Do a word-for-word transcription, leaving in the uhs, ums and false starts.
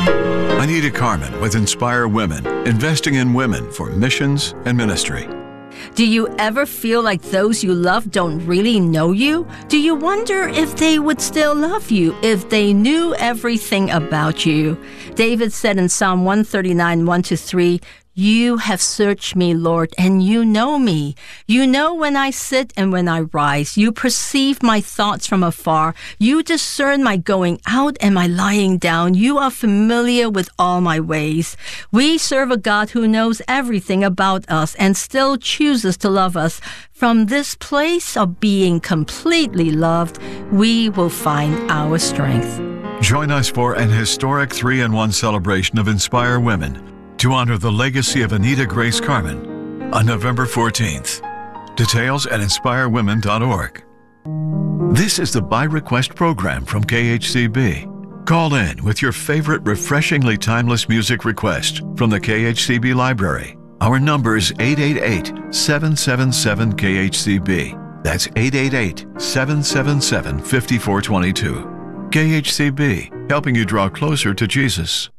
Anita Carmen with Inspire Women, investing in women for missions and ministry. Do you ever feel like those you love don't really know you? Do you wonder if they would still love you if they knew everything about you? David said in Psalm one thirty-nine, one to three, "You have searched me, Lord, and you know me. You know when I sit and when I rise. You perceive my thoughts from afar. You discern my going out and my lying down. You are familiar with all my ways." We serve a God who knows everything about us and still chooses to love us. From this place of being completely loved, we will find our strength. Join us for an historic three in one celebration of Inspire Women to honor the legacy of Anita Grace Carmen on November fourteenth. Details at inspire women dot org. This is the By Request program from K H C B. Call in with your favorite refreshingly timeless music request from the K H C B library. Our number is eight eight eight, seven seven seven, K H C B. That's eight eight eight, seven seven seven, five four two two. K H C B, helping you draw closer to Jesus.